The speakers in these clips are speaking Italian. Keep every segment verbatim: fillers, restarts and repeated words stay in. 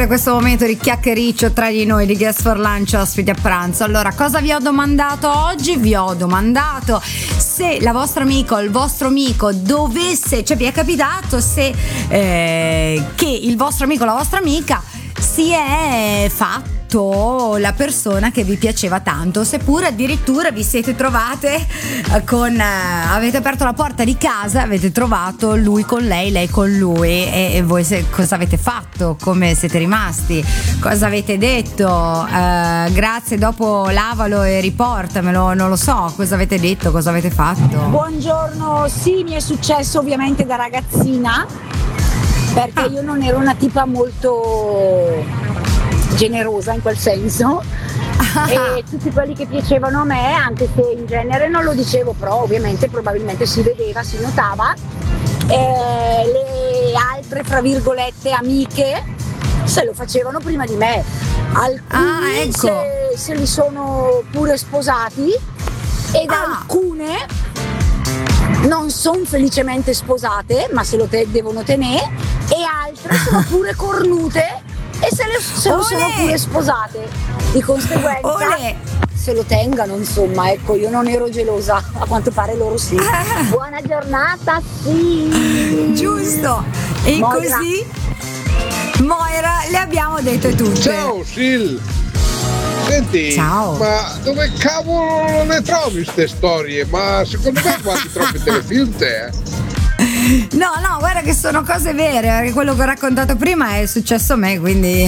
sentire questo momento di chiacchiericcio tra di noi, di Guest for Lunch, ospiti a pranzo. Allora, cosa vi ho domandato oggi? Vi ho domandato se la vostra amica o il vostro amico dovesse, cioè vi è capitato se eh, che il vostro amico o la vostra amica si è fatto la persona che vi piaceva tanto, seppure addirittura vi siete trovate con eh, avete aperto la porta di casa, avete trovato lui con lei, lei con lui, e, e voi se, cosa avete fatto, come siete rimasti, cosa avete detto, eh, grazie, dopo lavalo e riportamelo, non lo so, cosa avete detto, cosa avete fatto. Buongiorno, sì, mi è successo ovviamente da ragazzina, perché Ah. io non ero una tipa molto generosa in quel senso, e tutti quelli che piacevano a me, anche se in genere non lo dicevo, però ovviamente probabilmente si vedeva, si notava, e le altre fra virgolette amiche se lo facevano prima di me, alcuni Ah, ecco. se, se li sono pure sposati, ed Ah. alcune non sono felicemente sposate ma se lo te- devono tenere, e altre sono pure cornute e se, le, se lo Olè! sono pure sposate, di conseguenza Olè! se lo tengano, insomma, ecco, io non ero gelosa, a quanto pare loro sì. Buona giornata, sì. Giusto, e Moira. così Moira le abbiamo dette tutte. Ciao Sil, senti, Ciao. ma dove cavolo le trovi ste storie? Ma secondo me guardi troppi telefilm te, eh? No, no, guarda che sono cose vere, perché quello che ho raccontato prima è successo a me, quindi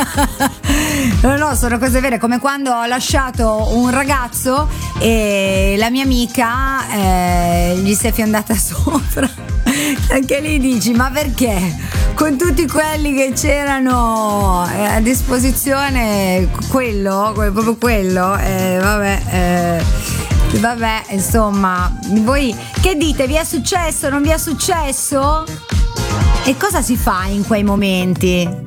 no, no, sono cose vere, come quando ho lasciato un ragazzo e la mia amica eh, gli si è fiondata sopra. Anche lì dici, ma perché? Con tutti quelli che c'erano eh, a disposizione, quello, quel- proprio quello, eh, vabbè, eh, vabbè, insomma, voi che dite? Vi è successo? Non vi è successo? E cosa si fa in quei momenti?